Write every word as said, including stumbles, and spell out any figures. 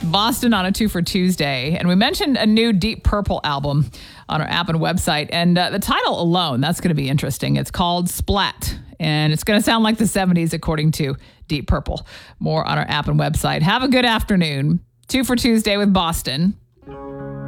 with Boston on a Two for Tuesday. And we mentioned a new Deep Purple album on our app and website. And uh, the title alone, that's going to be interesting. It's called Splat. And it's going to sound like the seventies, according to Deep Purple. More on our app and website. Have a good afternoon. Two for Tuesday with Boston.